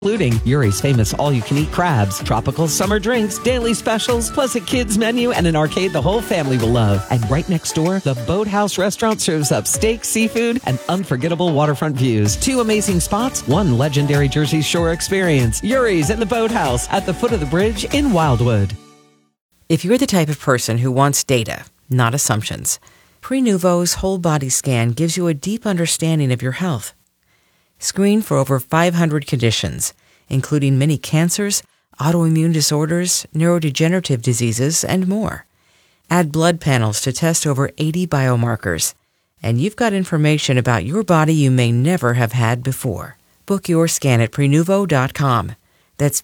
Including Yuri's famous all-you-can-eat crabs, tropical summer drinks, daily specials, plus a kids menu and an arcade the whole family will love. And right next door, the Boathouse restaurant serves up steak, seafood, and unforgettable waterfront views. 2 amazing spots, 1 legendary Jersey Shore experience. Yuri's and the Boathouse at the foot of the bridge in Wildwood. If you're the type of person who wants data, not assumptions, Prenuvo's whole body scan gives you a deep understanding of your health. Screen for over 500 conditions, including many cancers, autoimmune disorders, neurodegenerative diseases, and more. Add blood panels to test over 80 biomarkers. And you've got information about your body you may never have had before. Book your scan at Prenuvo.com. That's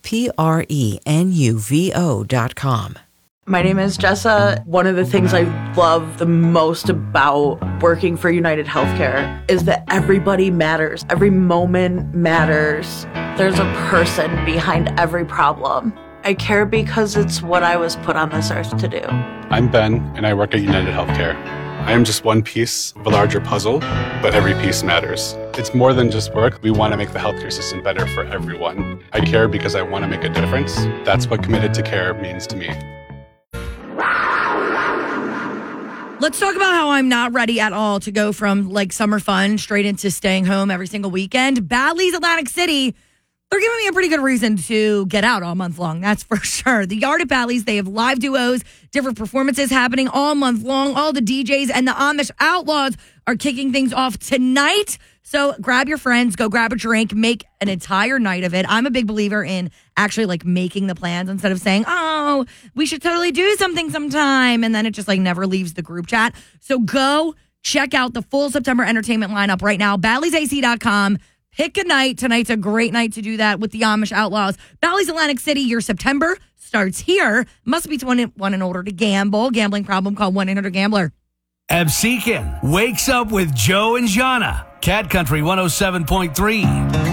Prenuvo.com. My name is Jessa. One of the things I love the most about working for United Healthcare is that everybody matters. Every moment matters. There's a person behind every problem. I care because it's what I was put on this earth to do. I'm Ben, and I work at United Healthcare. I am just one piece of a larger puzzle, but every piece matters. It's more than just work. We want to make the healthcare system better for everyone. I care because I want to make a difference. That's what committed to care means to me. Let's talk about how I'm not ready at all to go from like summer fun straight into staying home every single weekend. Bally's Atlantic City, they're giving me a pretty good reason to get out all month long. That's for sure. The Yard at Bally's, they have live duos, different performances happening all month long. All the DJs and the Amish Outlaws are kicking things off tonight. So grab your friends, go grab a drink, make an entire night of it. I'm a big believer in actually like making the plans instead of saying, oh, we should totally do something sometime. And then it just like never leaves the group chat. So go check out the full September entertainment lineup right now. Bally'sAC.com. Pick a night. Tonight's a great night to do that with the Amish Outlaws. Bally's Atlantic City, your September starts here. Must be 21 and older to gamble. Gambling problem, call 1-800-GAMBLER. Absecon wakes up with Joe and Jana. Cat Country 107.3.